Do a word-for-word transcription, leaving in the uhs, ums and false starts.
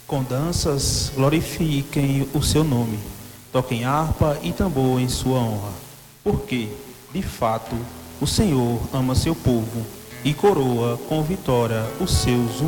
Com danças, glorifiquem o seu nome. Toquem harpa e tambor em sua honra. Porque, de fato, o Senhor ama seu povo e coroa com vitória os seus